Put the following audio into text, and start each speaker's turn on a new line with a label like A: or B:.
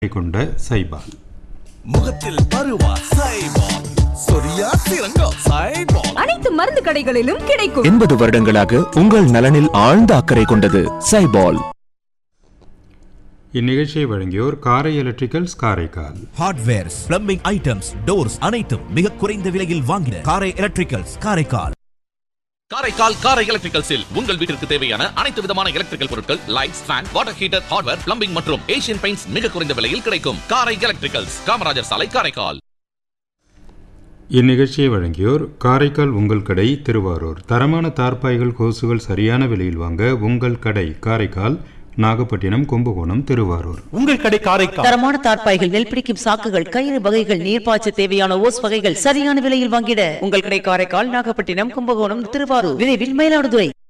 A: கொண்ட சைபால்.
B: முகத்தில் பருவா சைபால், சொரியா சிறங்கா சைபால்.
C: அனைத்து மருந்து கடைகளிலும் கிடைக்கும்.
D: 80 வருடங்களாக உங்கள் நலனில் ஆழ்ந்த அக்கறை கொண்டது சைபால்.
A: இந்நிகழ்ச்சியை வழங்கியோர் காரை electricals Karaikal.
B: Hardwares, plumbing items, doors அனைத்தும் மிக குறைந்த விலையில் வாங்கின காரை எலக்ட்ரிக்கல்ஸ் காரைக்கால்.
E: காரைக்கால் காரை எலக்ட்ரிக்கல்ஸில் உங்கள் வீட்டிற்கு தேவையான அனைத்து விதமான எலக்ட்ரிக்கல் பொருட்கள், lights, fan, water heater, hardware, plumbing மற்றும் ஏசியன் பெயிண்ட்ஸ் மிக குறைந்த விலையில் கிடைக்கும். காரை எலக்ட்ரிக்கல்ஸ், காமராஜர் சாலை, காரைக்கால்.
A: இந்நிகழ்ச்சியை வழங்கியோர் காரைக்கால் உங்கள் கடை திருவாரூர். தரமான தார்பாய்கள், கோசுகள் சரியான விலையில் வாங்க உங்கள் கடை காரைக்கால், நாகப்பட்டினம், கும்பகோணம், திருவாரூர்.
F: உங்கள் கடை காரைக்கால்.
G: தரமான தார்பாய்கள், நெல் பிடிக்கும் சாக்குகள், கயிறு வகைகள், நீர்ப்பாய்ச்ச தேவையான ஓஸ் வகைகள் சரியான விலையில் வாங்கிட உங்கள் கடை காரைக்கால், நாகப்பட்டினம், கும்பகோணம், திருவாரூர், விரைவில் மயிலாடுதுறை.